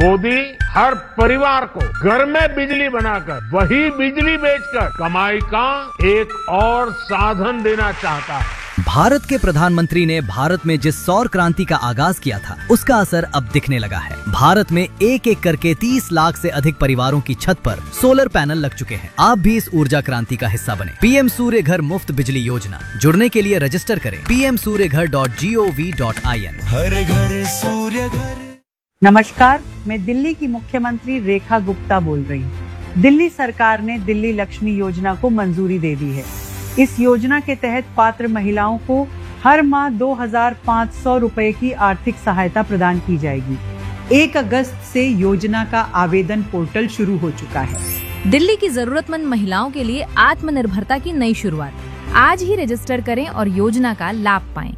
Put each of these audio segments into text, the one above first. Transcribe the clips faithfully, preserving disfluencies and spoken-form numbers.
मोदी हर परिवार को घर में बिजली बनाकर वही बिजली बेचकर कमाई का एक और साधन देना चाहता है। भारत के प्रधानमंत्री ने भारत में जिस सौर क्रांति का आगाज किया था, उसका असर अब दिखने लगा है। भारत में एक एक करके तीस लाख से अधिक परिवारों की छत पर सोलर पैनल लग चुके हैं। आप भी इस ऊर्जा क्रांति का हिस्सा बने। पीएम सूर्य घर मुफ्त बिजली योजना, जुड़ने के लिए रजिस्टर करें पी एम सूर्य घर dot G O V dot I N. हर घर सूर्य घर। नमस्कार, मैं दिल्ली की मुख्यमंत्री रेखा गुप्ता बोल रही हूँ। दिल्ली सरकार ने दिल्ली लक्ष्मी योजना को मंजूरी दे दी है। इस योजना के तहत पात्र महिलाओं को हर माह दो हजार पाँच सौ रुपए की आर्थिक सहायता प्रदान की जाएगी। एक अगस्त से योजना का आवेदन पोर्टल शुरू हो चुका है। दिल्ली की जरूरतमंद महिलाओं के लिए आत्मनिर्भरता की नई शुरुआत। आज ही रजिस्टर करें और योजना का लाभ पाएं।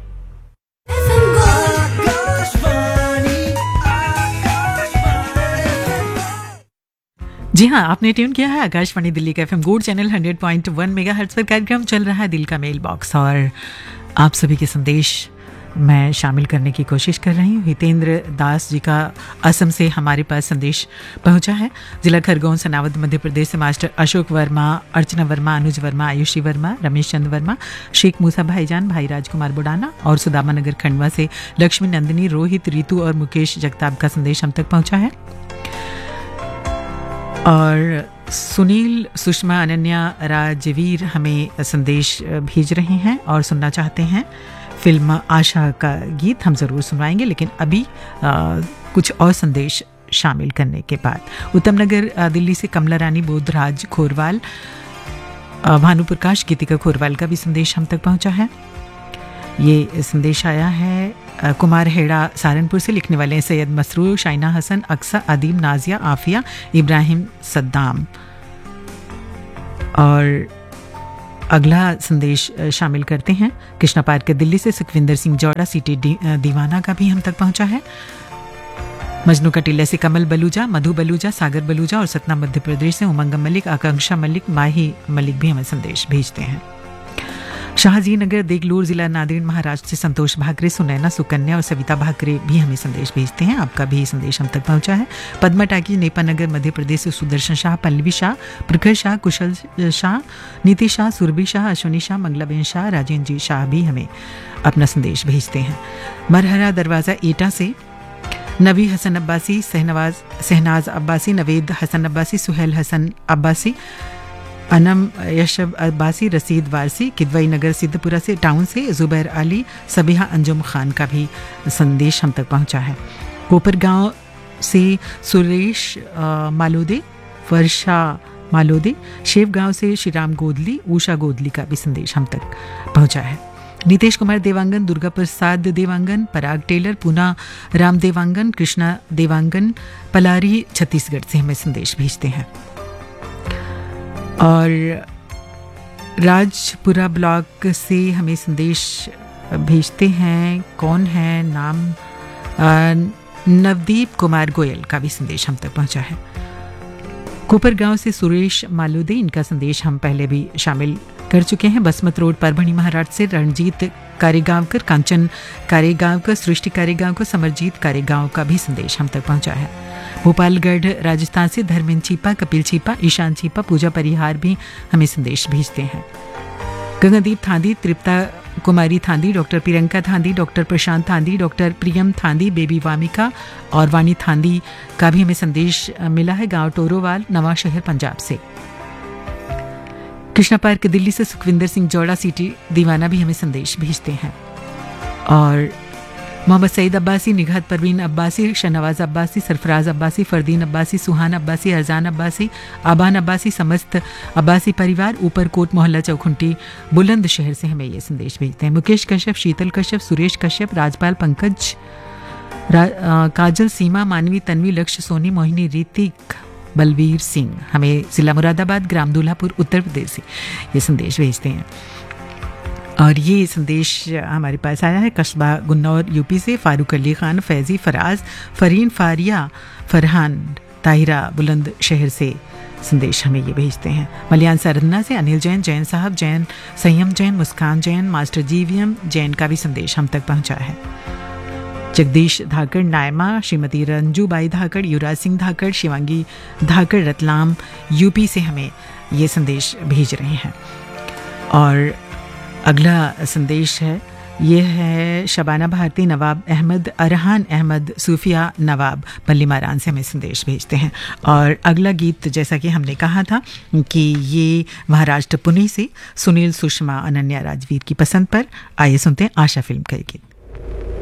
जी हाँ, आपने ट्यून किया है आकाशवाणी दिल्ली का FM gold channel hundred point one megahertz पर। कार्यक्रम चल रहा है दिल का मेल बॉक्स और आप सभी के संदेश मैं शामिल करने की कोशिश कर रही हूँ। हितेंद्र दास जी का असम से हमारे पास संदेश पहुँचा है। जिला खरगोन सनावद मध्य प्रदेश से मास्टर अशोक वर्मा, अर्चना वर्मा, अनुज वर्मा, आयुषी वर्मा, रमेश चंद वर्मा, शेख मूसा भाईजान, भाई राजकुमार बुडाना और सुदामा नगर खंडवा से लक्ष्मी नंदिनी, रोहित, रितु और मुकेश जगताप का संदेश हम तक पहुँचा है। और सुनील, सुषमा, अनन्या, राजवीर हमें संदेश भेज रहे हैं और सुनना चाहते हैं फिल्म आशा का गीत। हम ज़रूर सुनवाएंगे, लेकिन अभी आ, कुछ और संदेश शामिल करने के बाद उत्तम नगर दिल्ली से कमला रानी, बोधराज खोरवाल, भानु प्रकाश, गीतिका खोरवाल का भी संदेश हम तक पहुंचा है। ये संदेश आया है कुमार हेड़ा सहारनपुर से। लिखने वाले हैं सैयद मसरूर, शाइना हसन, अक्सा, अदीम, नाजिया, आफिया, इब्राहिम सद्दाम। और अगला संदेश शामिल करते हैं कृष्णा पार्क दिल्ली से सुखविंदर सिंह जौड़ा, सिटी दीवाना का भी हम तक पहुंचा है। मजनू का टिल्ला से कमल बलूजा, मधु बलूजा, सागर बलूजा और सतना मध्य प्रदेश से उमंग मलिक, आकांक्षा मलिक, माही मलिक भी हमें संदेश भेजते हैं। शाहजी नगर देगलूर जिला नादेड़ महाराष्ट्र से संतोष भाकरे, सुनैना, सुकन्या और सविता भाकरे भी हमें संदेश भेजते हैं। आपका भी संदेश हम तक पहुंचा है। पद्मा टाकी नेपा नगर मध्य प्रदेश से सुदर्शन शाह, पल्लवी शाह, प्रखर शाह, कुशल शाह, नीति शाह, सुरभि शाह, अश्विनी शाह, मंगलाबेन शाह, राजेंद्र जी शाह भी हमें अपना संदेश भेजते हैं। मरहरा दरवाजा एटा से नबी हसन अब्बासी, सहनवाज सहनाज अब्बासी, नवेद हसन अब्बासी, सुहेल हसन अब्बासी, अनम यशब अब्बासी, रसीद वारसी, किदवई नगर सिद्धपुरा से टाउन से जुबैर अली, सबिहा अंजुम खान का भी संदेश हम तक पहुंचा है। कोपर गांव से सुरेश मालोदे, वर्षा मालोदे, शेव गांव से श्रीराम गोदली, उषा गोदली का भी संदेश हम तक पहुंचा है। नीतीश कुमार देवांगन, दुर्गा प्रसाद देवांगन, पराग टेलर, पूना राम देवांगन, कृष्णा देवांगन, पलारी छत्तीसगढ़ से हमें संदेश भेजते हैं। और राजपुरा ब्लॉक से हमें संदेश भेजते हैं, कौन है नाम, नवदीप कुमार गोयल का भी संदेश हम तक पहुंचा है। कोपर गांव से सुरेश मालूदे, इनका संदेश हम पहले भी शामिल कर चुके हैं। बसमत रोड परभणी महाराष्ट्र से रणजीत कारेगांवकर, कांचन कारेगांवकर, सृष्टि कारेगांवकर, समरजीत कारेगांव का भी संदेश हम तक पहुंचा है। भोपालगढ़ राजस्थान से धर्मेंद्र छीपा, कपिल छीपा, ईशान छीपा, पूजा परिहार भी हमें संदेश भेजते हैं। गगनदीप थांदी, तृप्ता कुमारी थांदी, डॉक्टर प्रियंका थांदी, डॉक्टर प्रशांत थांदी, डॉक्टर प्रियम थांदी, बेबी वामिका और वानी थांदी का भी हमें संदेश मिला है। गांव टोरोवाल, नवा शहर पंजाब से। कृष्णा पार्क दिल्ली से सुखविंदर सिंह जौड़ा, सिटी दीवाना भी हमें संदेश भेजते हैं। और मोहम्मद सईद अब्बासी, निघात परवीन अब्बासी, शहनवाज अब्बासी, सरफराज अब्बासी, फरदीन अब्बासी, सुहान अब्बासी, अरजान अब्बासी, आबान अब्बासी, समस्त अब्बासी परिवार, ऊपरकोट मोहल्ला चौखुंटी बुलंदशहर से हमें ये संदेश भेजते हैं। मुकेश कश्यप, शीतल कश्यप, सुरेश कश्यप, राजपाल, पंकज, काजल, सीमा, मानवी, तन्वी, लक्ष्य, सोनी, मोहिनी, ऋतिक, बलवीर सिंह हमें जिला मुरादाबाद, ग्राम दूल्हापुर, उत्तर प्रदेश से ये संदेश भेजते हैं। और ये संदेश हमारे पास आया है कस्बा गुन्नौर यूपी से। फारूक अली खान, फैजी, फराज, फरीन, फारिया, फरहान, ताहिरा बुलंद शहर से संदेश हमें ये भेजते हैं। मलियान सरन्ना से अनिल जैन, जैन साहब जैन, संयम जैन, मुस्कान जैन, मास्टर जीवीएम जैन का भी संदेश हम तक पहुंचा है। जगदीश धाकड़ नायमा, श्रीमती रंजूबाई धाकड़, युवराज सिंह धाकड़, शिवांगी धाकड़ रतलाम यूपी से हमें ये संदेश भेज रहे हैं। और अगला संदेश है, ये है शबाना भारती, नवाब अहमद, अरहान अहमद, सूफिया नवाब पल्लीमारान से हमें संदेश भेजते हैं। और अगला गीत, जैसा कि हमने कहा था कि ये महाराष्ट्र पुणे से सुनील, सुषमा, अनन्या राजवीर की पसंद पर, आइए सुनते हैं आशा फिल्म का ये गीत।